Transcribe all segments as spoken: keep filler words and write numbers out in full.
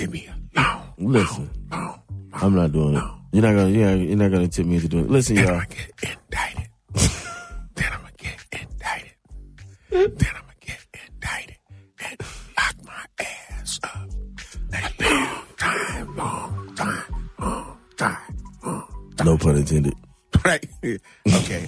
give me a long, Listen, long, long, long, I'm not doing it. You're not gonna, you're, you're not gonna tip me into doing it. Listen, then y'all. I'm gonna get indicted. then I'm gonna get indicted. Then I'm gonna get indicted and lock my ass up. A long time, long time, long time, long time. No pun intended. Right? Okay.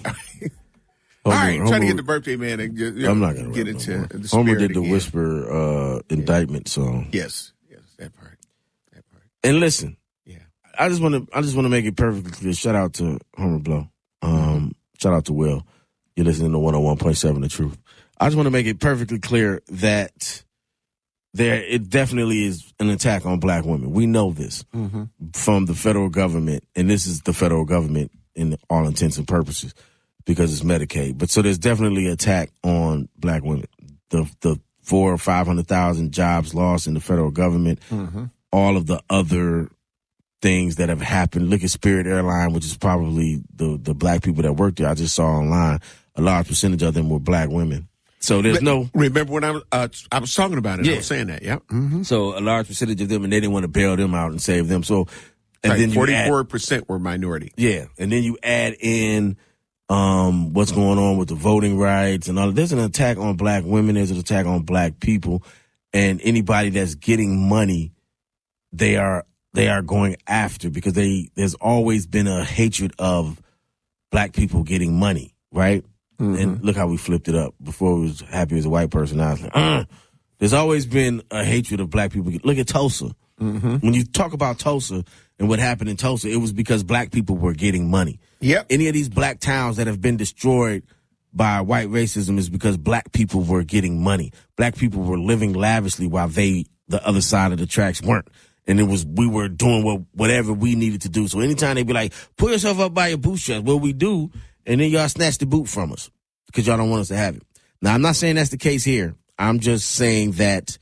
All Homer, right, Homer, trying to get the birthday man and just, you know, I'm not gonna get rap into no more. the Homer spirit did the again. whisper uh, indictment song. Yes, yes, that part, that part. And listen, Yeah, I just want to, I just want to make it perfectly clear. Shout out to Homer Blow. Um, shout out to Will. You're listening to one oh one point seven The Truth. I just want to make it perfectly clear that there, it definitely is an attack on black women. We know this mm-hmm. from the federal government, and this is the federal government in all intents and purposes, because it's Medicaid. But so there's definitely an attack on black women. The the four or five hundred thousand jobs lost in the federal government, Mm-hmm. all of the other things that have happened. Look at Spirit Airline, which is probably the the black people that work there. I just saw online a large percentage of them were black women. So there's But no. Remember when I was uh, I was talking about it? Yeah. I was saying that. Yeah. Mm-hmm. So a large percentage of them, and they didn't want to bail them out and save them. So and Right, then you add, forty-four percent were minority. yeah, and then you add in um, what's going on with the voting rights and all. There's an attack on black women. There's an attack on black people, and anybody that's getting money, they are they are going after, because they there's always been a hatred of black people getting money, right? Mm-hmm. And look how we flipped it up. Before, we was happy as a white person. Now it's like, uh. There's always been a hatred of black people. Look at Tulsa. Mm-hmm. When you talk about Tulsa and what happened in Tulsa, it was because black people were getting money. Yep. Any of these black towns that have been destroyed by white racism is because black people were getting money. Black people were living lavishly while they, the other side of the tracks, weren't. And it was, we were doing what, whatever we needed to do. So anytime they be like, pull yourself up by your bootstraps, well, we do. And then y'all snatch the boot from us because y'all don't want us to have it. Now, I'm not saying that's the case here. I'm just saying that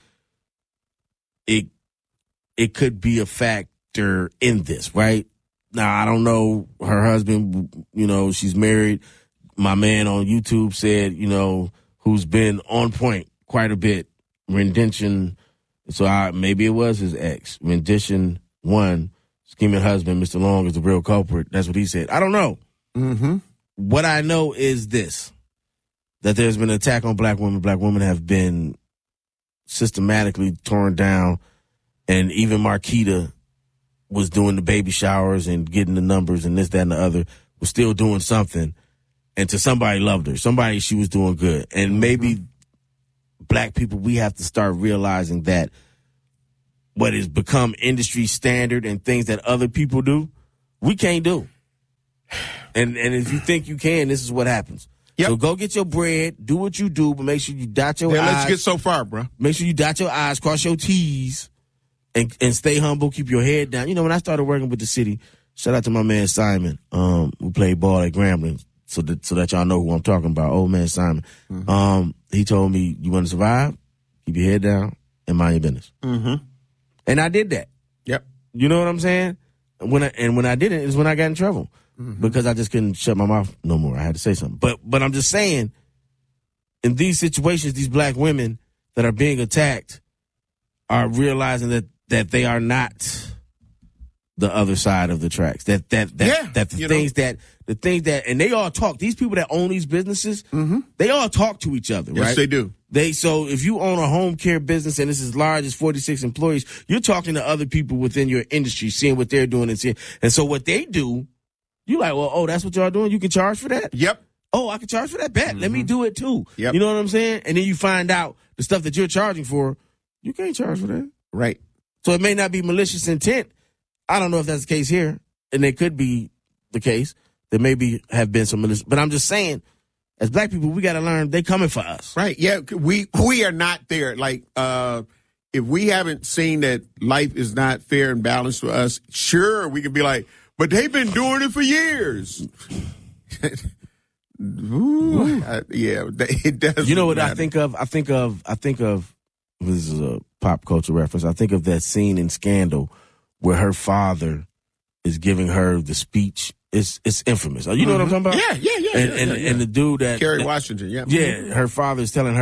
it it could be a factor in this, right? Now, I don't know her husband, you know, she's married. My man on YouTube said, you know, who's been on point quite a bit, rendition. So I, maybe it was his ex. Rendition one, scheming husband, Mister Long is the real culprit. That's what he said. I don't know. Mm-hmm. What I know is this, that there's been an attack on black women. Black women have been systematically torn down, and even Marquita was doing the baby showers and getting the numbers and this, that, and the other, was still doing something, and to somebody loved her. Somebody, she was doing good. And maybe mm-hmm. black people, we have to start realizing that what has become industry standard and things that other people do, we can't do. And and if you think you can, this is what happens. Yep. So go get your bread, do what you do, but make sure you dot your yeah, I's. Let's get so far, bro. Make sure you dot your I's, cross your T's, and and stay humble, keep your head down. You know, when I started working with the city, shout out to my man Simon, um, who played ball at Grambling, so that so that y'all know who I'm talking about, old man Simon. Mm-hmm. Um, he told me, you want to survive, keep your head down, and mind your business. Mm-hmm. And I did that. Yep. You know what I'm saying? When I, and when I did it, is when I got in trouble. Mm-hmm. Because I just couldn't shut my mouth no more. I had to say something. But but I'm just saying, in these situations, these black women that are being attacked are realizing that, that they are not the other side of the tracks. That that that, yeah, that the things know. that the things that and they all talk. These people that own these businesses, mm-hmm. they all talk to each other, yes, right? They do. They so if you own a home care business and it's as large as forty-six employees, you're talking to other people within your industry, seeing what they're doing and seeing. And so what they do, you like, well, oh, that's what y'all doing? You can charge for that? Yep. Oh, I can charge for that? Bet. Mm-hmm. Let me do it too. Yep. You know what I'm saying? And then you find out the stuff that you're charging for, you can't charge for that. Right. So it may not be malicious intent. I don't know if that's the case here. And it could be the case. There may be have been some malicious. But I'm just saying, as black people, we got to learn they coming for us. Right. Yeah. We we are not there. Like, uh, if we haven't seen that life is not fair and balanced for us, sure, we could be like, but they've been doing it for years. Ooh, I, yeah, it does. You know what matter. I think of? I think of. I think of. This is a pop culture reference. I think of that scene in Scandal where her father is giving her the speech. It's it's infamous. You know mm-hmm. what I'm talking about? Yeah, yeah, yeah. And yeah, and, yeah, yeah. and the dude that Kerry Washington. Yeah, yeah. Her father is telling her.